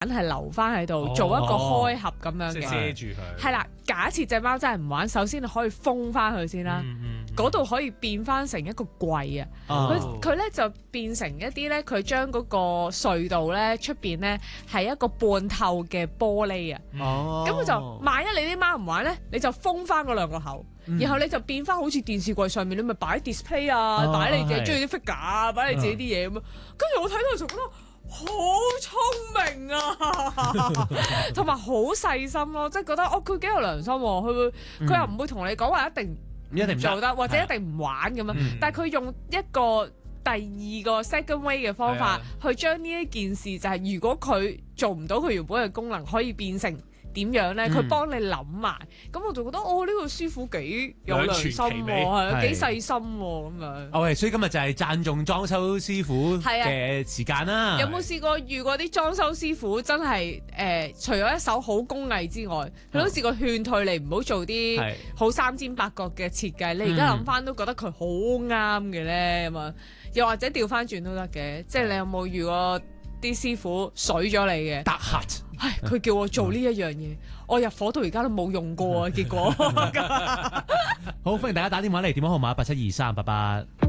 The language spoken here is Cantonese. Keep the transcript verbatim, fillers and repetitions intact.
係留翻喺度， 哦做一個開合咁樣嘅。 即係遮住佢。 係啦，假設隻貓真係唔玩，首先你可以封翻佢先啦。 嗯嗯嗰度可以變翻成一個櫃啊！ 哦佢佢咧就變成一啲咧，佢將嗰個隧道咧出邊咧係一個半透嘅玻璃啊！ 哦， 咁佢就萬一你啲貓唔玩咧，你就封翻嗰兩個口， 嗯然後你就變翻好似電視櫃上面，你咪擺 display 啊， 哦擺你自己係中意啲 figure 啊，擺你自己啲嘢咁樣。跟住我睇到就覺得好聰明啊，同埋好細心咯，即係覺得哦佢幾有良心喎，佢會佢又唔會同你講話一定一定唔做得，或者係啊一定唔玩咁樣。 嗯但係佢用一個第二個 second way 嘅方法係去將呢一件事，就係如果佢做唔到佢原本嘅功能，可以變成點樣咧？佢嗯幫你諗埋，咁我就覺得哦呢個師傅幾有良心兩全其美喎，係啊係幾細心喎咁樣。 OK，所以今日就係讚頌裝修師傅係啊嘅時間啦。 有冇試過遇過啲裝修師傅真係誒、呃，除咗一手好工藝之外，佢都試過勸退你唔好做啲係好三尖八角嘅設計。你而家諗翻都覺得佢好啱嘅咧咁啊，又或者調翻轉都得嘅，即係你有冇遇過啲師傅水咗你嘅？ 得客。 唉，佢叫我做呢一樣嘢，我入伙到而家都冇用過啊，結果。 好，歡迎大家打電話嚟，電話號碼八七二三八八。